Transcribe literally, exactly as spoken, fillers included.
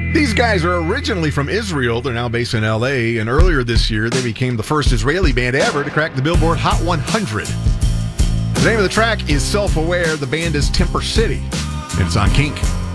These guys are originally from Israel. They're now based in L A, and earlier this year, they became the first Israeli band ever to crack the Billboard Hot one hundred. The name of the track is Self-Aware. The band is Temper City, and it's on Kink.